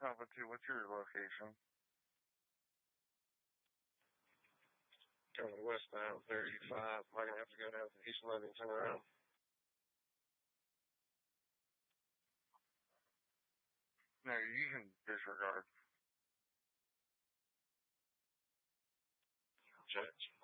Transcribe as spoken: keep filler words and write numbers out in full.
Alpha two, what's your location? Going westbound thirty-five. I'm going to have to go down to East Loving, turn around. No, you can disregard. Check.